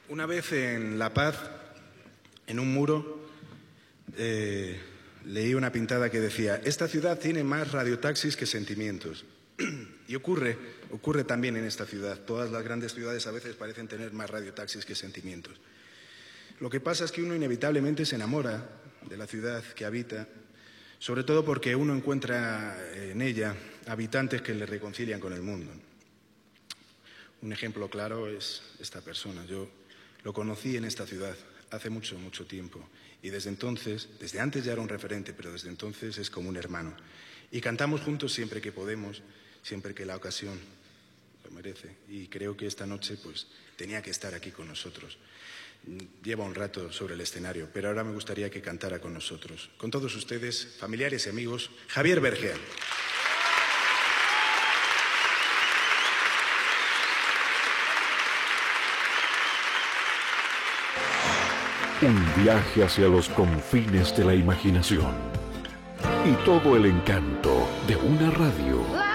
Una vez en La Paz, en un muro, leí una pintada que decía: esta ciudad tiene más radiotaxis que sentimientos. Y ocurre también en esta ciudad. Todas las grandes ciudades a veces parecen tener más radiotaxis que sentimientos. Lo que pasa es que uno inevitablemente se enamora de la ciudad que habita, sobre todo porque uno encuentra en ella habitantes que le reconcilian con el mundo. Un ejemplo claro es esta persona. Yo lo conocí en esta ciudad hace mucho, mucho tiempo. Y desde entonces, desde antes ya era un referente, pero desde entonces es como un hermano. Y cantamos juntos siempre que podemos, siempre que la ocasión lo merece. Y creo que esta noche pues tenía que estar aquí con nosotros. Lleva un rato sobre el escenario, pero ahora me gustaría que cantara con nosotros. Con todos ustedes, familiares y amigos, Javier Berger. Un viaje hacia los confines de la imaginación y todo el encanto de una radio.